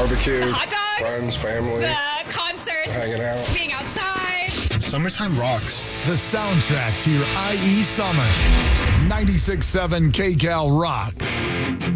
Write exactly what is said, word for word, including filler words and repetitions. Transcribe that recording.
barbecue, hot dogs, friends, family, the concerts, hanging out. being outside. Summertime rocks. The soundtrack to your I E summer. ninety-six point seven K Cal rocks.